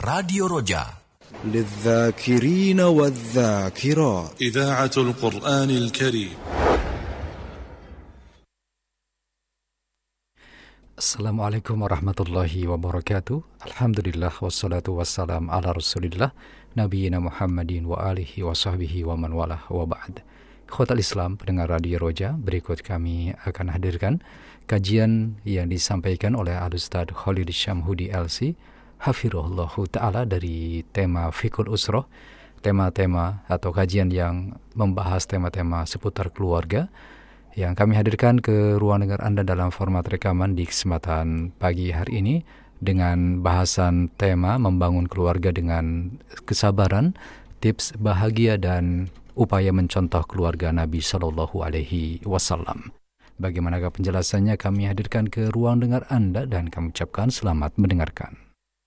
Radio Roja. للذاكرين والذاكرات إذاعة القرآن الكريم. Assalamualaikum warahmatullahi wabarakatuh. Alhamdulillah wassalatu wassalam ala rasulillah nabiyina Muhammadin wa alihi wa sahbihi wa man walah wa ba'd. Ikhwatal Islam, pendengar Radio Roja, berikut kami akan hadirkan kajian yang disampaikan oleh Al-Ustaz Khalid Syamhudi LC hafirullahu ta'ala dari tema Fiqhul Usrah, tema-tema atau kajian yang membahas tema-tema seputar keluarga yang kami hadirkan ke ruang dengar Anda dalam format rekaman di kesempatan pagi hari ini dengan bahasan tema membangun keluarga dengan kesabaran, tips bahagia dan upaya mencontoh keluarga Nabi Sallallahu Alaihi Wasallam. Bagaimanakah penjelasannya kami hadirkan ke ruang dengar Anda dan kami ucapkan selamat mendengarkan.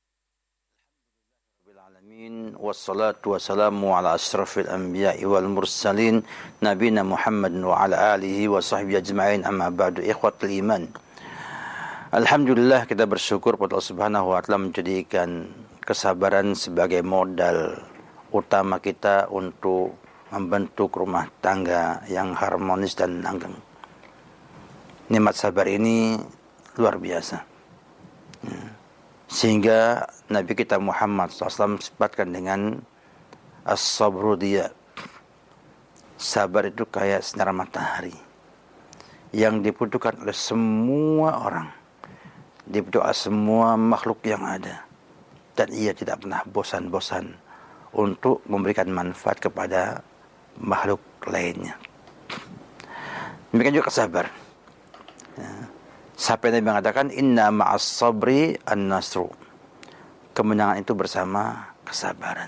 Wassalatu wassalamu ala ashrafil anbiya'i wal mursalin nabiyina Muhammad wa ala alihi wa sahbihi ajma'in, amma ba'du. Ikhwatul iman, alhamdulillah kita bersyukur pada Allah Subhanahu wa taala menjadikan kesabaran sebagai modal utama kita untuk membentuk rumah tangga yang harmonis dan langgeng. Nikmat sabar ini luar biasa, sehingga Nabi kita Muhammad SAW sifatkan dengan as-sabru dia. Sabar itu kayak sinar matahari yang dibutuhkan oleh semua orang, dibutuhkan semua makhluk yang ada, dan ia tidak pernah bosan-bosan untuk memberikan manfaat kepada makhluk lainnya. Demikian juga sabar. Sampai Nabi mengatakan inna ma'as sabri an-nasru. Kemenangan itu bersama kesabaran.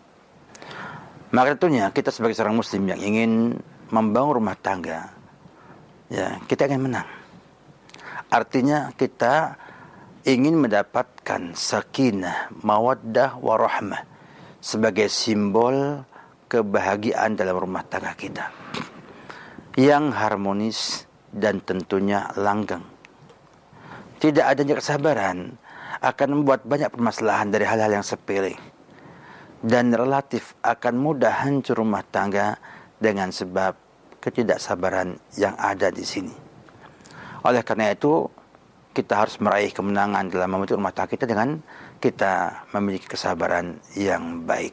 Maka tentunya kita sebagai seorang muslim yang ingin membangun rumah tangga, ya, kita ingin menang. Artinya kita ingin mendapatkan sakinah, mawaddah, warahmah sebagai simbol kebahagiaan dalam rumah tangga kita yang harmonis dan tentunya langgeng. Tidak adanya kesabaran akan membuat banyak permasalahan dari hal-hal yang sepele dan relatif akan mudah hancur rumah tangga dengan sebab ketidaksabaran yang ada di sini. Oleh karena itu, kita harus meraih kemenangan dalam membentuk rumah tangga kita dengan kita memiliki kesabaran yang baik.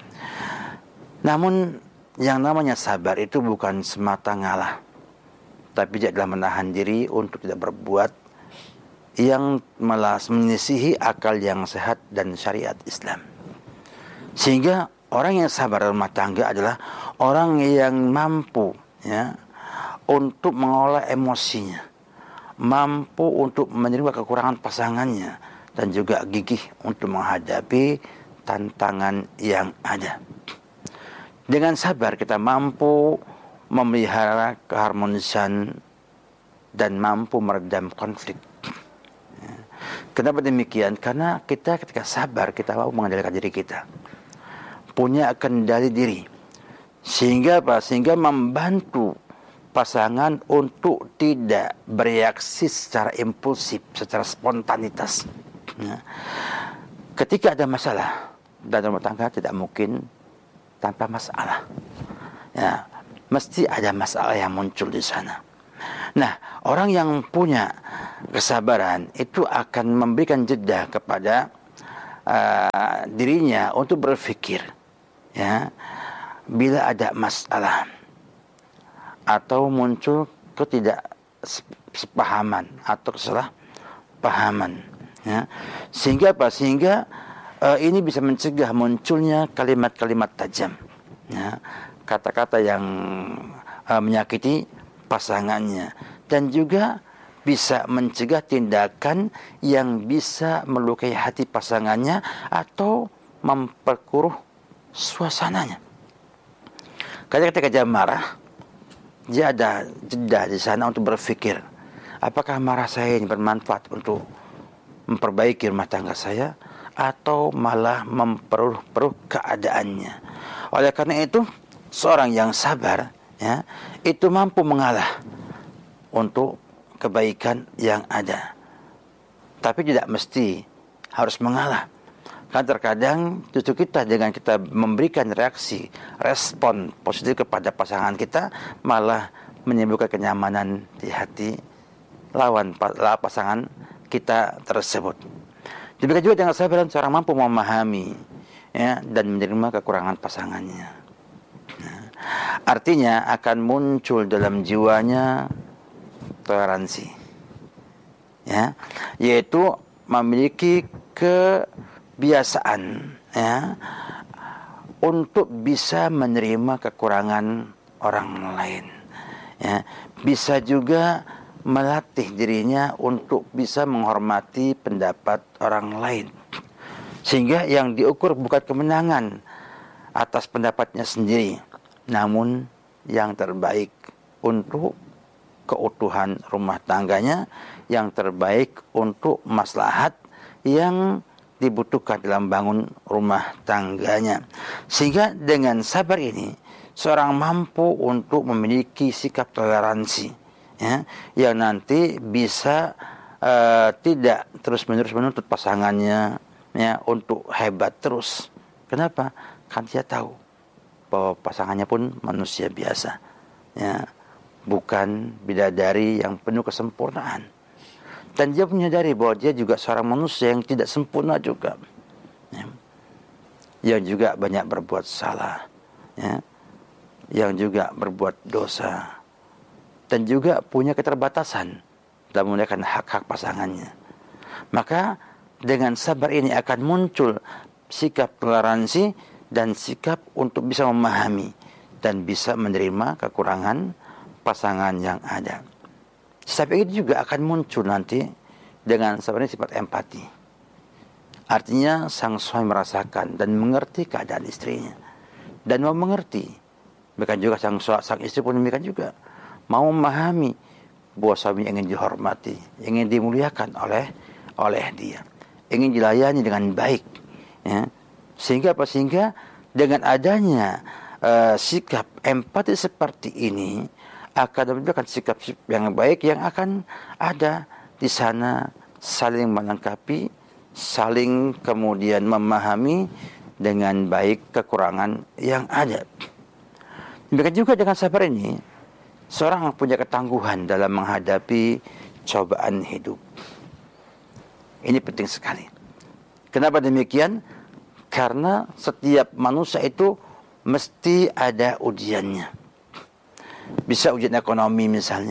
Namun, yang namanya sabar itu bukan semata ngalah, tapi dia adalah menahan diri untuk tidak berbuat yang menyelisihi akal yang sehat dan syariat Islam. Sehingga orang yang sabar dalam rumah tangga adalah orang yang mampu, ya, untuk mengolah emosinya, mampu untuk menerima kekurangan pasangannya, dan juga gigih untuk menghadapi tantangan yang ada. Dengan sabar kita mampu memelihara keharmonisan dan mampu meredam konflik. Kenapa demikian? Karena kita ketika sabar, kita mau mengendalikan diri kita, punya kendali diri, sehingga apa? Sehingga membantu pasangan untuk tidak bereaksi secara impulsif, secara spontanitas. Ketika ada masalah dalam rumah tangga, tidak mungkin tanpa masalah. Ya, mesti ada masalah yang muncul di sana. Nah, orang yang punya kesabaran itu akan memberikan jeda kepada dirinya untuk berpikir, ya, bila ada masalah atau muncul ketidaksepahaman atau kesalahpahaman, ya, sehingga apa? Sehingga ini bisa mencegah munculnya kalimat-kalimat tajam, ya, kata-kata yang menyakiti pasangannya, dan juga bisa mencegah tindakan yang bisa melukai hati pasangannya atau memperkeruh suasananya. Karena ketika dia marah, dia ada jeda di sana untuk berpikir, apakah marah saya ini bermanfaat untuk memperbaiki rumah tangga saya atau malah memperkeruh keadaannya. Oleh karena itu, seorang yang sabar, ya, itu mampu mengalah untuk kebaikan yang ada. Tapi tidak mesti harus mengalah. Kan terkadang justru kita dengan kita memberikan respon positif kepada pasangan kita malah menimbulkan kenyamanan di hati pasangan kita tersebut. Demikian juga dengan sabaran seorang mampu memahami ya, dan menerima kekurangan pasangannya. Nah, artinya akan muncul dalam jiwanya toleransi, ya, yaitu memiliki kebiasaan ya, untuk bisa menerima kekurangan orang lain. Ya, bisa juga melatih dirinya untuk bisa menghormati pendapat orang lain. Sehingga yang diukur bukan kemenangan atas pendapatnya sendiri, namun yang terbaik untuk keutuhan rumah tangganya, yang terbaik untuk maslahat yang dibutuhkan dalam bangun rumah tangganya. Sehingga dengan sabar ini seorang mampu untuk memiliki sikap toleransi ya, yang nanti bisa tidak terus-menerus menuntut pasangannya ya, untuk hebat terus. Kenapa? Kan dia tahu bahwa pasangannya pun manusia biasa ya, bukan bidadari yang penuh kesempurnaan. Dan dia menyadari bahwa dia juga seorang manusia yang tidak sempurna juga ya, yang juga banyak berbuat salah ya, yang juga berbuat dosa, dan juga punya keterbatasan dalam menggunakan hak-hak pasangannya. Maka dengan sabar ini akan muncul sikap toleransi dan sikap untuk bisa memahami dan bisa menerima kekurangan pasangan yang ada. Sabar itu juga akan muncul nanti dengan sabar ini sifat empati. Artinya sang suami merasakan dan mengerti keadaan istrinya dan mau mengerti. Bahkan juga sang istri pun demikian juga, mau memahami bahwa suami ingin dihormati, ingin dimuliakan oleh dia, ingin dilayani dengan baik ya. Sehingga dengan adanya sikap empati seperti ini akan menunjukkan sikap yang baik yang akan ada di sana, saling melengkapi, saling kemudian memahami dengan baik kekurangan yang ada. Demikian juga dengan sabar ini, seorang punya ketangguhan dalam menghadapi cobaan hidup. Ini penting sekali. Kenapa demikian? Karena setiap manusia itu mesti ada ujiannya. Bisa ujian ekonomi misalnya.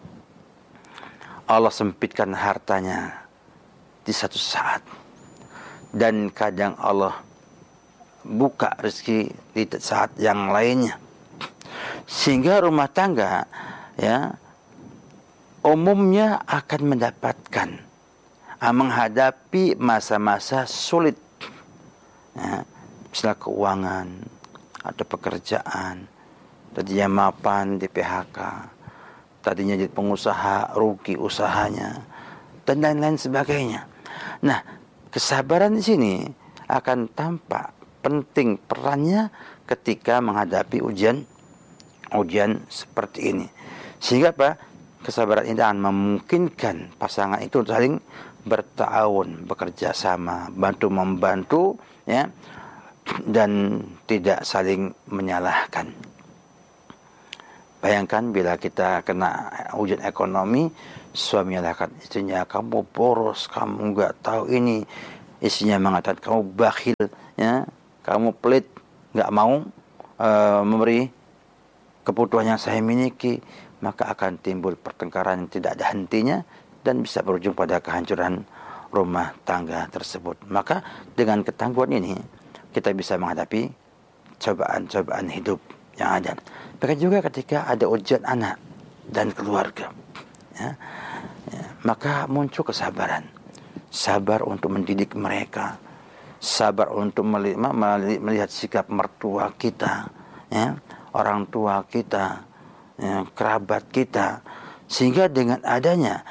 Allah sempitkan hartanya di satu saat. Dan kadang Allah buka rezeki di saat yang lainnya. Sehingga rumah tangga ya umumnya akan mendapatkan menghadapi masa-masa sulit ya, misalnya keuangan, ada pekerjaan, tadinya mapan di PHK, tadinya jadi pengusaha rugi usahanya, dan lain-lain sebagainya. Nah, kesabaran di sini akan tampak penting perannya ketika menghadapi ujian seperti ini. Sehingga apa? Kesabaran ini akan memungkinkan pasangan itu saling berta'awun, bekerja sama, bantu-membantu ya, dan tidak saling menyalahkan. Bayangkan bila kita kena ujian ekonomi, suami menyalahkan istrinya, kamu boros, kamu enggak tahu ini. Istrinya mengatakan kamu bakhil ya, kamu pelit, enggak mau memberi kebutuhan yang saya miliki, maka akan timbul pertengkaran yang tidak ada hentinya dan bisa berujung pada kehancuran rumah tangga tersebut. Maka dengan ketangguhan ini kita bisa menghadapi cobaan-cobaan hidup yang ada. Bahkan juga ketika ada ujian anak dan keluarga ya, maka muncul kesabaran. Sabar untuk mendidik mereka, sabar untuk melihat sikap mertua kita ya, orang tua kita ya, kerabat kita. Sehingga dengan adanya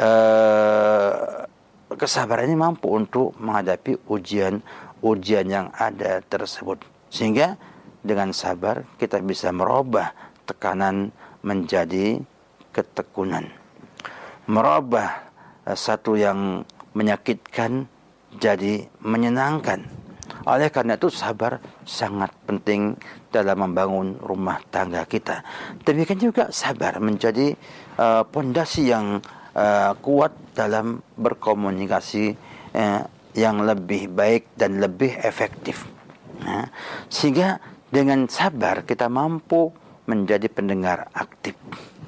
kesabaran ini mampu untuk menghadapi ujian yang ada tersebut. Sehingga dengan sabar kita bisa merubah tekanan menjadi ketekunan, merubah satu yang menyakitkan jadi menyenangkan. Oleh karena itu sabar sangat penting dalam membangun rumah tangga kita. Demikian juga sabar menjadi pondasi yang kuat dalam berkomunikasi yang lebih baik dan lebih efektif. Sehingga dengan sabar kita mampu menjadi pendengar aktif.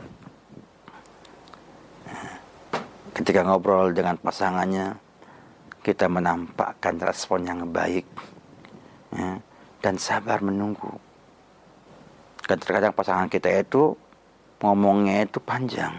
Ketika ngobrol dengan pasangannya, kita menampakkan respon yang baik, dan sabar menunggu. Kadang-kadang pasangan kita itu ngomongnya itu panjang,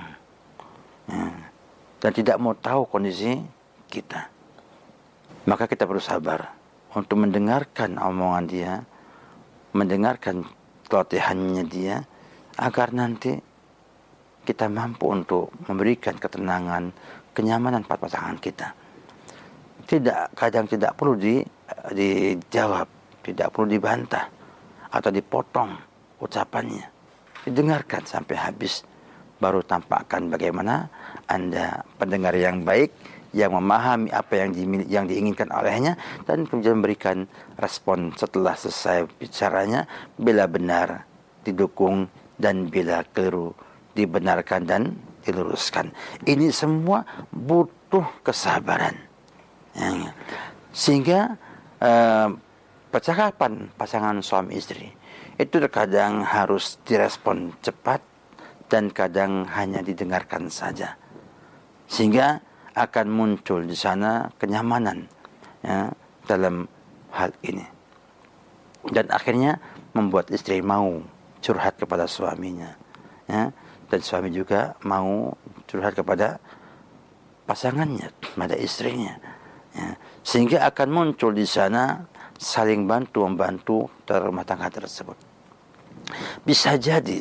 dan tidak mau tahu kondisi kita. Maka kita perlu sabar untuk mendengarkan omongan dia, mendengarkan celotehannya dia, agar nanti kita mampu untuk memberikan ketenangan, kenyamanan pada pasangan kita. Kadang tidak perlu dijawab, tidak perlu dibantah atau dipotong ucapannya. Didengarkan sampai habis, baru tampakkan bagaimana Anda pendengar yang baik, yang memahami apa yang diinginkan olehnya, dan kemudian memberikan respon setelah selesai bicaranya. Bila benar didukung, dan bila keliru dibenarkan dan diluruskan. Ini semua butuh kesabaran. Sehingga percakapan pasangan suami istri itu terkadang harus direspon cepat, dan kadang hanya didengarkan saja, sehingga akan muncul di sana kenyamanan dalam hal ini, dan akhirnya membuat istri mau curhat kepada suaminya, dan suami juga mau curhat kepada pasangannya, pada istrinya, sehingga akan muncul di sana saling bantu-membantu dalam rumah tangga tersebut. Bisa jadi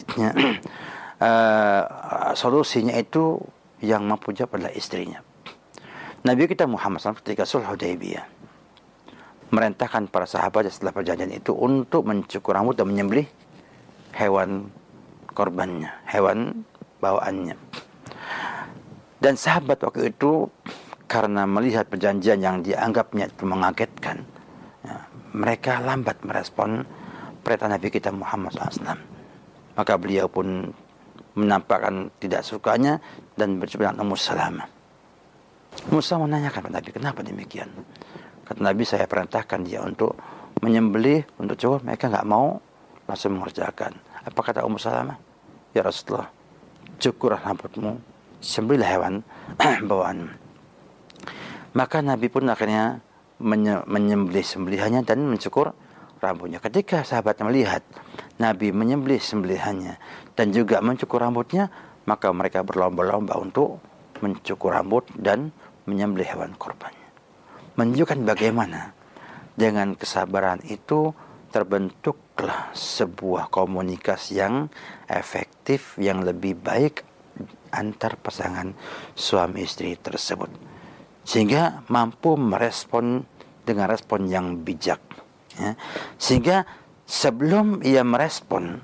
solusinya itu yang mampu jawab adalah istrinya. Nabi kita Muhammad SAW ketika Sulh Hudaybiyah merintahkan para sahabat setelah perjanjian itu untuk mencukur rambut dan menyembelih hewan korbannya, hewan bawaannya. Dan sahabat waktu itu karena melihat perjanjian yang dianggapnya itu mengagetkan, mereka lambat merespon perintah Nabi kita Muhammad SAW. Maka beliau pun menampakkan tidak sukanya dan berjumpa dengan Ummu Salamah. Ummu Salamah menanyakan kepada Nabi, kenapa demikian? Kata Nabi, saya perintahkan dia untuk menyembelih, untuk cukur, mereka enggak mau, langsung mengerjakan. Apa kata Ummu Salamah? Ya Rasulullah, cukurlah rambutmu, sembelihlah hewan bawaan. Maka Nabi pun akhirnya menyembelih sembelihannya dan mencukur rambutnya. Ketika sahabat melihat Nabi menyembelih sembelihannya dan juga mencukur rambutnya, maka mereka berlomba-lomba untuk mencukur rambut dan menyembelih hewan korbannya. Menunjukkan bagaimana dengan kesabaran itu terbentuklah sebuah komunikasi yang efektif, yang lebih baik antar pasangan suami istri tersebut, sehingga mampu merespon dengan respon yang bijak. Sehingga sebelum ia merespon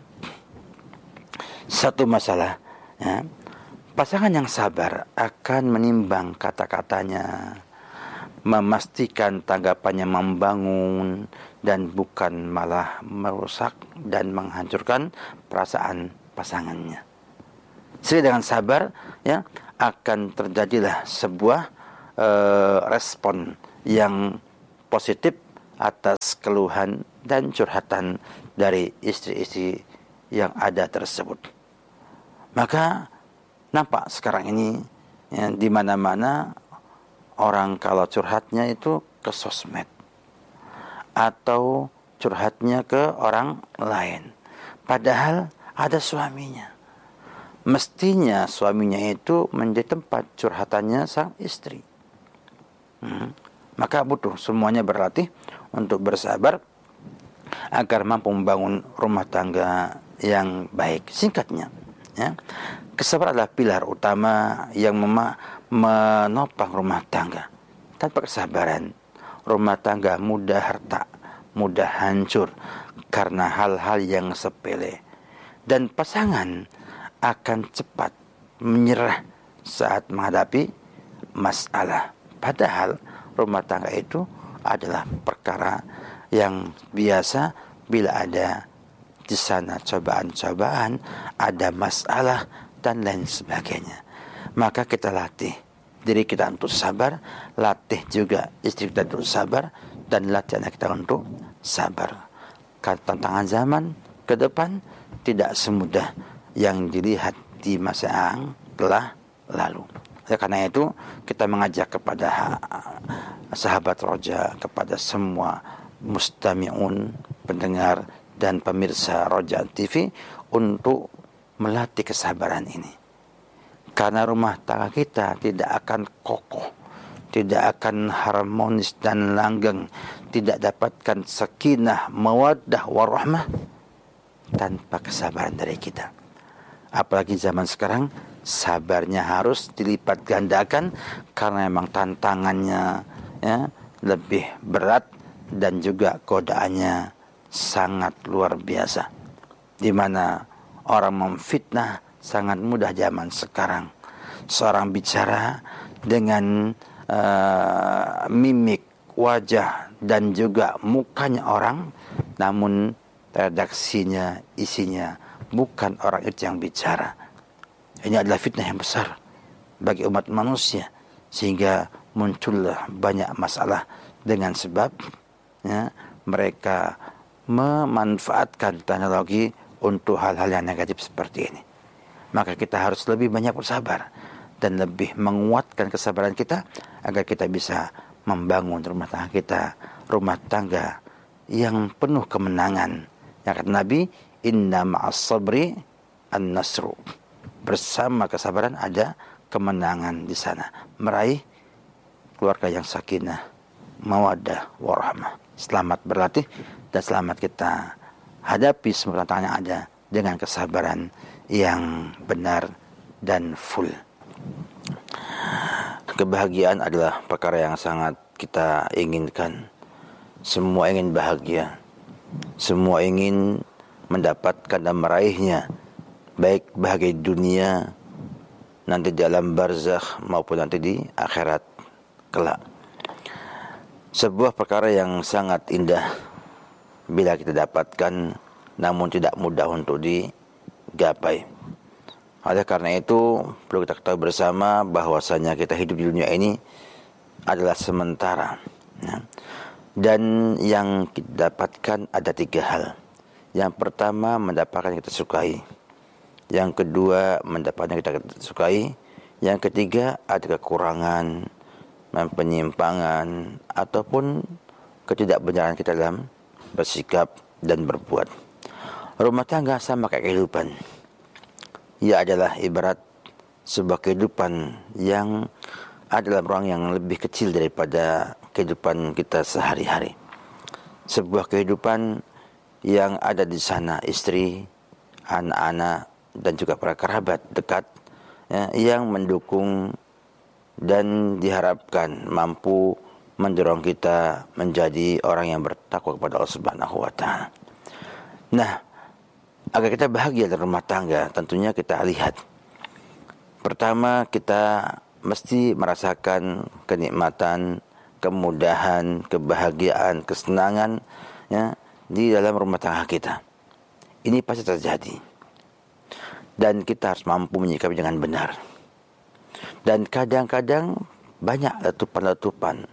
satu masalah, pasangan yang sabar akan menimbang kata-katanya, memastikan tanggapannya membangun dan bukan malah merusak dan menghancurkan perasaan pasangannya. Sehingga dengan sabar akan terjadilah sebuah respon yang positif atas keluhan dan curhatan dari istri-istri yang ada tersebut. Maka nampak sekarang ini di mana-mana orang kalau curhatnya itu ke sosmed atau curhatnya ke orang lain, padahal ada suaminya. Mestinya suaminya itu menjadi tempat curhatannya sang istri. Maka butuh semuanya berlatih untuk bersabar agar mampu membangun rumah tangga yang baik. Singkatnya, kesabaran adalah pilar utama yang menopang rumah tangga. Tanpa kesabaran, rumah tangga mudah retak, mudah hancur karena hal-hal yang sepele, dan pasangan akan cepat menyerah saat menghadapi masalah. Padahal rumah tangga itu adalah perkara yang biasa. Bila ada di sana cobaan-cobaan, ada masalah dan lain sebagainya, maka kita latih diri kita untuk sabar, latih juga istri kita untuk sabar, dan latih anak kita untuk sabar. Karena tantangan zaman ke depan tidak semudah yang dilihat di masa yang telah lalu. Karena itu kita mengajak kepada sahabat Roja, kepada semua mustami'un, pendengar dan pemirsa Roja TV, untuk melatih kesabaran ini. Karena rumah tangga kita tidak akan kokoh, tidak akan harmonis dan langgeng, tidak dapatkan sakinah, mawaddah, warahmah tanpa kesabaran dari kita. Apalagi zaman sekarang, sabarnya harus dilipat gandakan karena memang tantangannya lebih berat dan juga godaannya sangat luar biasa, di mana orang memfitnah sangat mudah zaman sekarang. Seorang bicara dengan mimik wajah dan juga mukanya orang, namun redaksinya, isinya bukan orang itu yang bicara. Ini adalah fitnah yang besar bagi umat manusia, sehingga muncullah banyak masalah dengan sebab mereka memanfaatkan teknologi untuk hal-hal yang negatif seperti ini. Maka kita harus lebih banyak bersabar dan lebih menguatkan kesabaran kita agar kita bisa membangun rumah tangga kita, rumah tangga yang penuh kemenangan. Yang kata Nabi, inna ma'as sabri an-nasru. Bersama kesabaran ada kemenangan di sana. Meraih keluarga yang sakinah, mawaddah, warahmah. Selamat berlatih dan selamat kita hadapi semua tantangan yang ada dengan kesabaran yang benar dan full. Kebahagiaan adalah perkara yang sangat kita inginkan. Semua ingin bahagia, semua ingin mendapatkan dan meraihnya, baik bahagia di dunia, nanti di alam barzakh maupun nanti di akhirat kelak. Sebuah perkara yang sangat indah bila kita dapatkan, namun tidak mudah untuk digapai. Oleh karena itu perlu kita ketahui bersama bahwasanya kita hidup di dunia ini adalah sementara, dan yang kita dapatkan ada 3 hal. Yang pertama, mendapatkan yang kita sukai. Yang kedua, mendapatkan yang kita sukai. Yang ketiga, ada kekurangan, penyimpangan ataupun ketidakbenaran kita dalam bersikap dan berbuat. Rumah tangga sama kayak kehidupan. Ia adalah ibarat sebuah kehidupan yang adalah ruang yang lebih kecil daripada kehidupan kita sehari-hari. Sebuah kehidupan yang ada di sana istri, anak-anak dan juga para kerabat dekat yang mendukung dan diharapkan mampu mendorong kita menjadi orang yang bertakwa kepada Allah Subhanahu wa taala. Nah, agar kita bahagia dalam rumah tangga, tentunya kita lihat. Pertama, kita mesti merasakan kenikmatan, kemudahan, kebahagiaan, kesenangan di dalam rumah tangga kita. Ini pasti terjadi. Dan kita harus mampu menyikapi dengan benar. Dan kadang-kadang banyak letupan-letupan,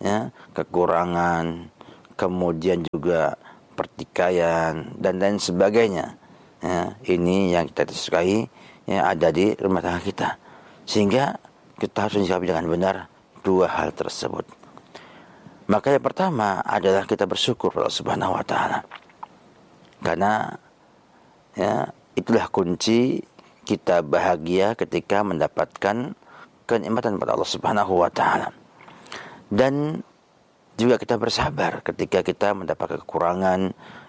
kekurangan, kemudian juga pertikaian dan lain sebagainya. Ini yang kita sukai ada di rumah tangga kita, sehingga kita harus menyikapi dengan benar 2 hal tersebut. Maka yang pertama adalah kita bersyukur pada Allah Subhanahu wa taala, karena itulah kunci kita bahagia ketika mendapatkan kenikmatan pada Allah Subhanahu wa taala. Dan juga kita bersabar ketika kita mendapat kekurangan,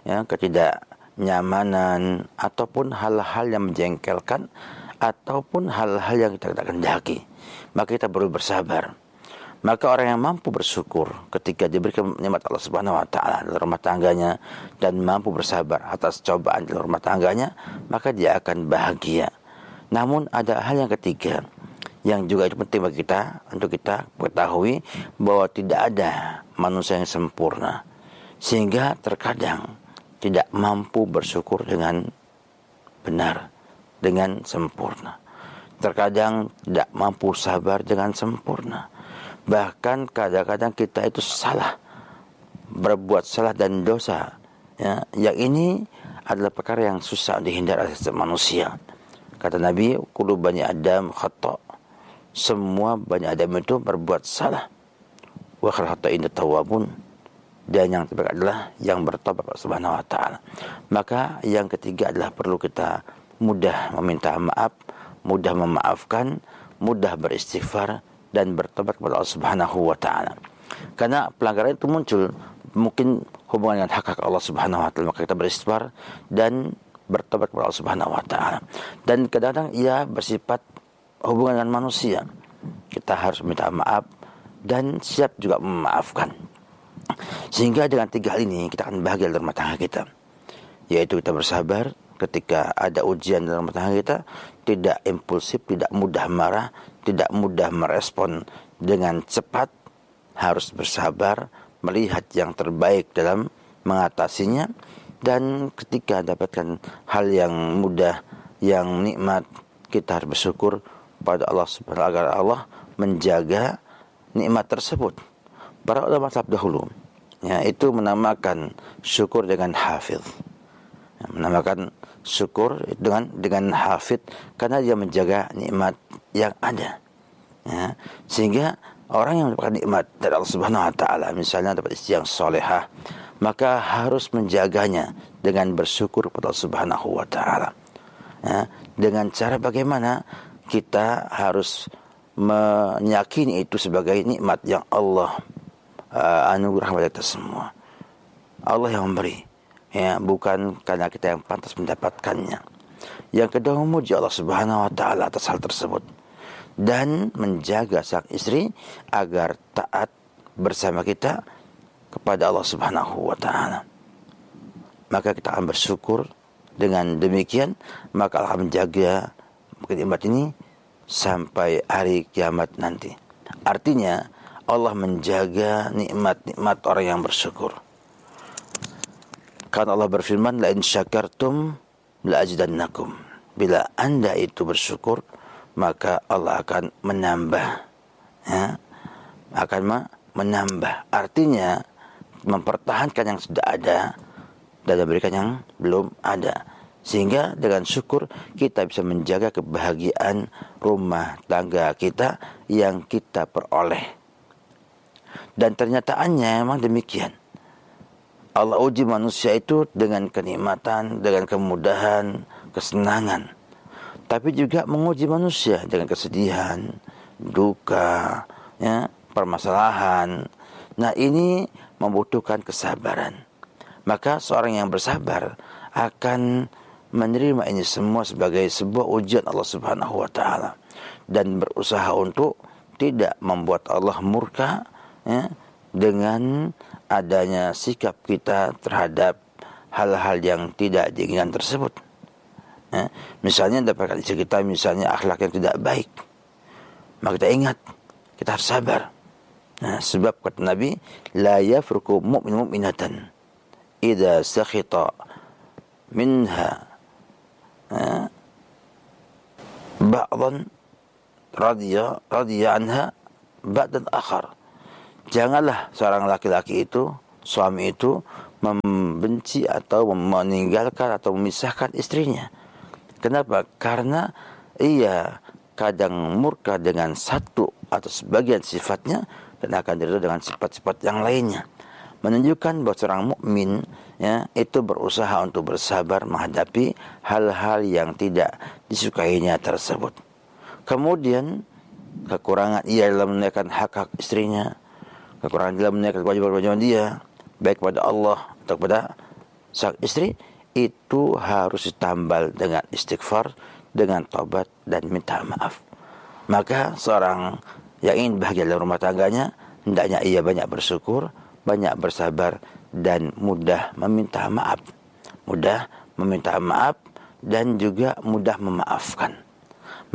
ketidaknyamanan ataupun hal-hal yang menjengkelkan ataupun hal-hal yang kita tidak kehendaki. Maka kita perlu bersabar. Maka orang yang mampu bersyukur ketika diberikan nikmat Allah Subhanahu wa taala dalam rumah tangganya dan mampu bersabar atas cobaan dalam rumah tangganya, maka dia akan bahagia. Namun ada hal yang ketiga yang juga itu penting bagi kita untuk kita ketahui bahwa tidak ada manusia yang sempurna, sehingga terkadang tidak mampu bersyukur dengan benar, dengan sempurna. Terkadang tidak mampu sabar dengan sempurna. Bahkan kadang-kadang kita itu salah, berbuat salah dan dosa, ya, yang ini adalah perkara yang susah dihindari oleh setiap manusia. Kata Nabi, kullu bani Adam khata', semua bani Adam itu berbuat salah. Wa khairul khata'in at-tawwabun, dan yang terbaik adalah yang bertobat kepada Allah Subhanahu wa taala. Maka yang ketiga adalah perlu kita mudah meminta maaf, mudah memaafkan, mudah beristighfar dan bertobat kepada Allah Subhanahu wa taala. Karena pelanggaran itu muncul mungkin hubungan dengan hak Allah Subhanahu wa taala, maka kita beristighfar dan bertobat kepada Allah Subhanahu wa taala. Dan kadang-kadang ia bersifat hubungan dengan manusia. Kita harus minta maaf dan siap juga memaafkan. Sehingga dengan tiga hal ini kita akan bahagia dalam rumah tangga kita. Yaitu kita bersabar ketika ada ujian dalam rumah tangga kita, tidak impulsif, tidak mudah marah, tidak mudah merespon dengan cepat, harus bersabar, melihat yang terbaik dalam mengatasinya. Dan ketika dapatkan hal yang mudah, yang nikmat, kita harus bersyukur pada Allah Subhanahu wa taala agar Allah menjaga nikmat tersebut. Para ulama salaf dahulu, ya, itu menamakan syukur dengan hafidh. Ya, menamakan syukur dengan hafidh karena dia menjaga nikmat yang ada. Ya, sehingga orang yang mendapatkan nikmat dari Allah Subhanahu wa taala, misalnya dapat istri yang salehah, maka harus menjaganya dengan bersyukur kepada Allah Subhanahu wa taala. Ya, dengan cara bagaimana kita harus meyakini itu sebagai nikmat yang Allah anugerah kepada kita semua. Allah yang memberi, ya, bukan karena kita yang pantas mendapatkannya. Yang kedua, memuji Allah Subhanahu wa taala atas hal tersebut dan menjaga sang istri agar taat bersama kita kepada Allah Subhanahu wa taala. Maka kita akan bersyukur dengan demikian, maka Allah akan menjaga nikmat ini sampai hari kiamat nanti. Artinya Allah menjaga nikmat-nikmat orang yang bersyukur. Karena Allah berfirman, la in syakartum la azidannakum. Bila Anda itu bersyukur, maka Allah akan menambah, ya, akan menambah. Artinya mempertahankan yang sudah ada dan memberikan yang belum ada. Sehingga dengan syukur kita bisa menjaga kebahagiaan rumah tangga kita yang kita peroleh. Dan ternyataannya memang demikian. Allah uji manusia itu dengan kenikmatan, dengan kemudahan, kesenangan. Tapi juga menguji manusia dengan kesedihan, duka, ya, permasalahan. Nah, ini membutuhkan kesabaran. Maka seorang yang bersabar akan menerima ini semua sebagai sebuah ujian Allah Subhanahu wa taala dan berusaha untuk tidak membuat Allah murka, ya, dengan adanya sikap kita terhadap hal-hal yang tidak diinginkan tersebut. Ya, misalnya dapatkan istri kita misalnya akhlak yang tidak baik, maka kita ingat, kita harus sabar. Nah, sebab kata Nabi, la yafruku mu'min mu'minatan idza sakhita minha ba'dan radiya anha ba'dan akhar. Janganlah seorang laki-laki itu, suami itu, membenci atau meninggalkan atau memisahkan istrinya. Kenapa? Karena ia kadang murka dengan satu atau sebagian sifatnya dan akan diridhoi dengan sifat-sifat yang lainnya. Menunjukkan bahwa seorang mukmin, ya, itu berusaha untuk bersabar menghadapi hal-hal yang tidak disukainya tersebut. Kemudian kekurangan ia dalam menunaikan hak-hak istrinya, kekurangan dalam menunaikan kewajiban-kewajiban dia, baik kepada Allah atau kepada sang istri, itu harus ditambal dengan istighfar, dengan taubat dan minta maaf. Maka seorang yang ingin bahagia dalam rumah tangganya, hendaknya ia banyak bersyukur, banyak bersabar, dan mudah meminta maaf. Mudah meminta maaf dan juga mudah memaafkan.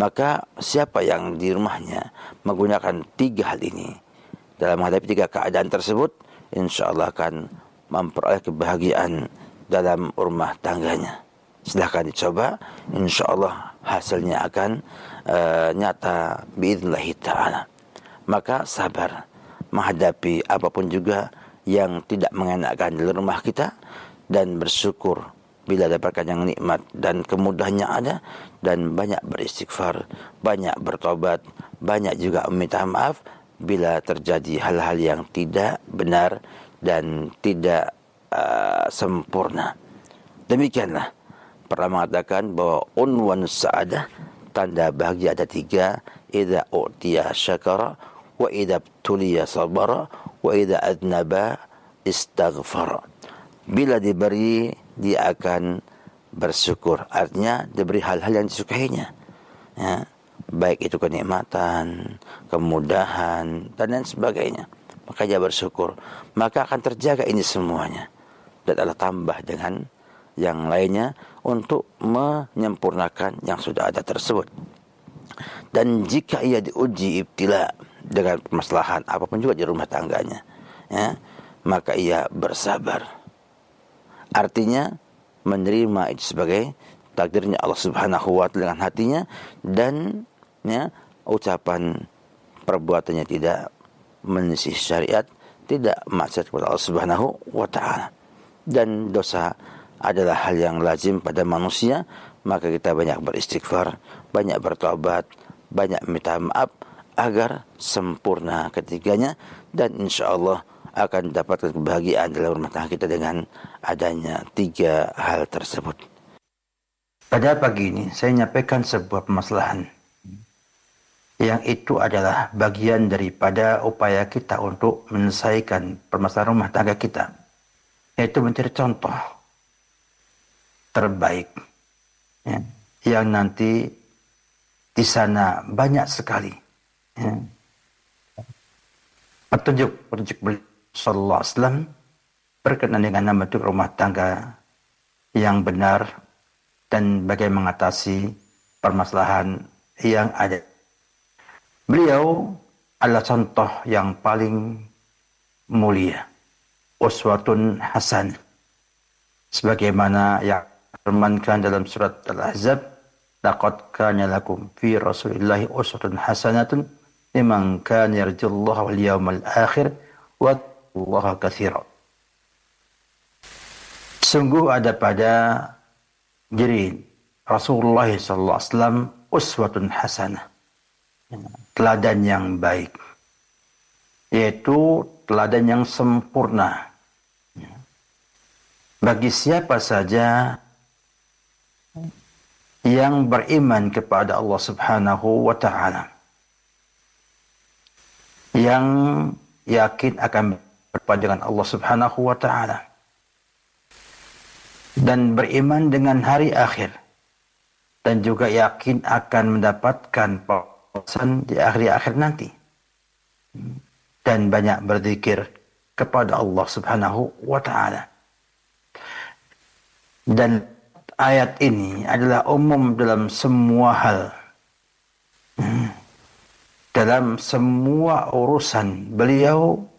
Maka siapa yang di rumahnya menggunakan 3 hal ini dalam menghadapi 3 keadaan tersebut, insya Allah akan memperoleh kebahagiaan dalam rumah tangganya. Silahkan dicoba, insya Allah hasilnya akan nyata biidznillah ta'ala. Maka sabar menghadapi apapun juga yang tidak mengenakan di rumah kita, dan bersyukur bila dapatkan yang nikmat dan kemudahan yang ada, dan banyak beristighfar, banyak bertobat, banyak juga meminta maaf bila terjadi hal-hal yang tidak benar dan tidak sempurna. Demikianlah pernah mengatakan bahwa unwan sa'adah, tanda bahagia ada 3: idza utiya syakara, wa idza tuliya sabara, wa idza adnaba istaghfara. Bila diberi, dia akan bersyukur. Artinya diberi hal-hal yang disukainya, ya, baik itu kenikmatan, kemudahan, dan lain sebagainya, maka dia bersyukur. Maka akan terjaga ini semuanya, dan Allah tambah dengan yang lainnya untuk menyempurnakan yang sudah ada tersebut. Dan jika ia diuji ibtila dengan permasalahan apapun juga di rumah tangganya, ya, maka ia bersabar. Artinya menerima itu sebagai takdirnya Allah Subhanahu wa taala dengan hatinya, dan ya, ucapan perbuatannya tidak menyelisih syariat, tidak maksiat kepada Allah Subhanahu wa taala. Dan dosa adalah hal yang lazim pada manusia, maka kita banyak beristighfar, banyak bertobat, banyak minta maaf agar sempurna ketiganya, dan insyaallah akan dapatkan kebahagiaan dalam rumah tangga kita dengan adanya 3 hal tersebut. Pada pagi ini saya menyampaikan sebuah permasalahan yang itu adalah bagian daripada upaya kita untuk menyelesaikan permasalahan rumah tangga kita, yaitu mencari contoh terbaik, ya, yang nanti di sana banyak sekali, ya, petunjuk beliau sallallahu alaihi wasallam berkenaan dengan membentuk rumah tangga yang benar dan bagaimana mengatasi permasalahan yang ada. Beliau adalah contoh yang paling mulia, uswatun hasan, sebagaimana yang firmankan dalam surat Al-Ahzab, laqad kana lakum fi rasulillahi uswatun hasanatun liman kana yarjullaha wal yawmal akhir wa Allah katsira. Sungguh ada pada diri Rasulullah sallallahu alaihi wasallam uswatun hasanah, teladan yang baik, yaitu teladan yang sempurna bagi siapa saja yang beriman kepada Allah Subhanahu wa taala, yang yakin akan berpada dengan Allah Subhanahu wa taala, dan beriman dengan hari akhir, dan juga yakin akan mendapatkan balasan di akhir nanti, dan banyak berzikir kepada Allah Subhanahu wa taala. Dan ayat ini adalah umum dalam semua hal, dalam semua urusan beliau